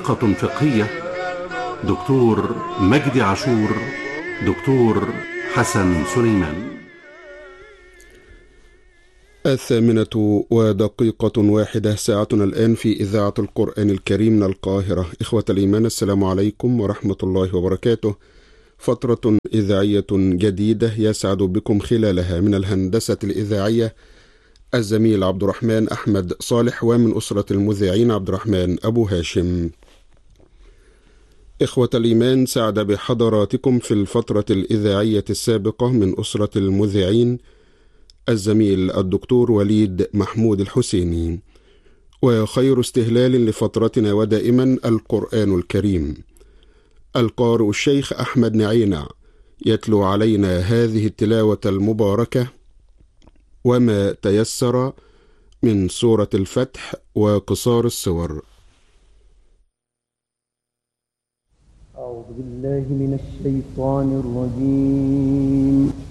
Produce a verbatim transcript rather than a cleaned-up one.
ثقة فقهية، دكتور مجدي عاشور، دكتور حسن سليمان. الثامنة ودقيقة واحدة، ساعتنا الآن في إذاعة القرآن الكريم من القاهرة. إخوة الإيمان، السلام عليكم ورحمة الله وبركاته. فترة إذاعية جديدة يسعد بكم خلالها من الهندسة الإذاعية الزميل عبد الرحمن أحمد صالح، ومن أسرة المذيعين عبد الرحمن أبو هاشم. إخوة الإيمان، سعد بحضراتكم في الفترة الإذاعية السابقة من أسرة المذيعين الزميل الدكتور وليد محمود الحسيني، وخير استهلال لفترتنا ودائما القرآن الكريم. القارئ الشيخ أحمد نعينع يتلو علينا هذه التلاوة المباركة وما تيسر من سورة الفتح وقصار السور. أعوذ بالله من الشيطان الرجيم.